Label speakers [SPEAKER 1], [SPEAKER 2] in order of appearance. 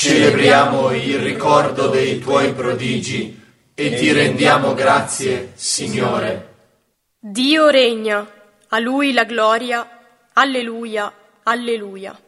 [SPEAKER 1] celebriamo il ricordo dei tuoi prodigi e ti rendiamo grazie, Signore.
[SPEAKER 2] Dio regna, a Lui la gloria, alleluia, alleluia.